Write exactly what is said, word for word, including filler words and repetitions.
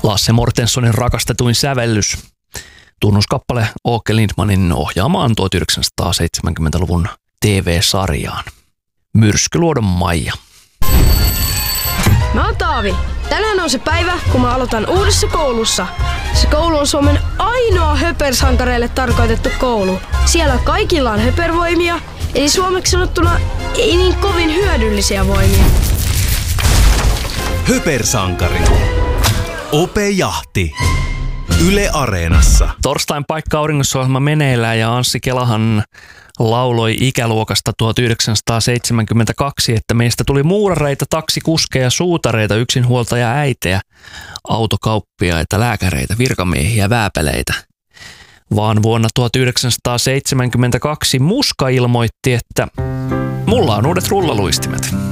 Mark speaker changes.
Speaker 1: Lasse Mortenssonin rakastetuin sävellys. Tunnuskappale Åke Lindmanin ohjaamaan tuhatyhdeksänsataaseitsemänkymmentäluvun T V-sarjaan. Myrskyluodon Maija.
Speaker 2: Mä oon Taavi. Tänään on se päivä, kun mä aloitan uudessa koulussa. Se koulu on Suomen ainoa höpersankareille tarkoitettu koulu. Siellä kaikilla on höpervoimia, eli suomeksi sanottuna ei niin kovin hyödyllisiä voimia.
Speaker 3: Höpersankari. Ope Jahti. Yle Areenassa.
Speaker 1: Torstain paikka auringossa-ohjelma meneillään ja Anssi Kelahan lauloi ikäluokasta tuhatyhdeksänsataaseitsemänkymmentäkaksi, että meistä tuli muurareita, taksikuskeja, suutareita, yksinhuoltaja äitejä, autokauppiaita, lääkäreitä, virkamiehiä, vääpeleitä. Vaan vuonna tuhatyhdeksänsataaseitsemänkymmentäkaksi Muska ilmoitti, että mulla on uudet rullaluistimet.